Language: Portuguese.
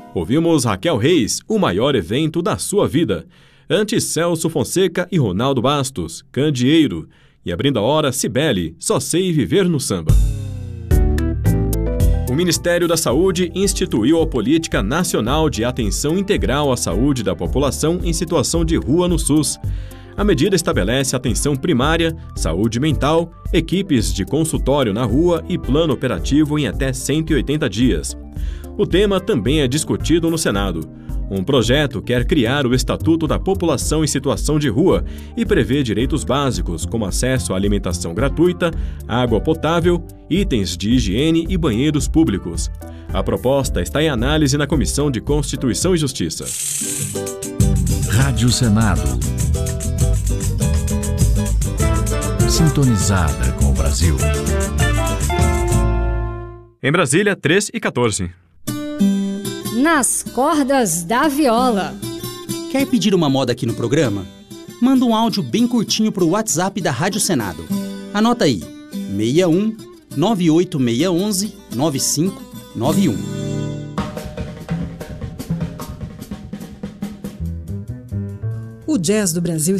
Ouvimos Raquel Reis, O Maior Evento da Sua Vida. Antes, Celso Fonseca e Ronaldo Bastos, Candeeiro. E abrindo a hora, Cibele, Só Sei Viver no Samba. O Ministério da Saúde instituiu a Política Nacional de Atenção Integral à Saúde da População em Situação de Rua no SUS. A medida estabelece atenção primária, saúde mental, equipes de consultório na rua e plano operativo em até 180 dias. O tema também é discutido no Senado. Um projeto quer criar o Estatuto da População em Situação de Rua e prevê direitos básicos como acesso à alimentação gratuita, água potável, itens de higiene e banheiros públicos. A proposta está em análise na Comissão de Constituição e Justiça. Rádio Senado. Sintonizada com o Brasil. Em Brasília, 3h14. Nas cordas da viola. Quer pedir uma moda aqui no programa? Manda um áudio bem curtinho pro WhatsApp da Rádio Senado. Anota aí, 61 98611 9591. O jazz do Brasil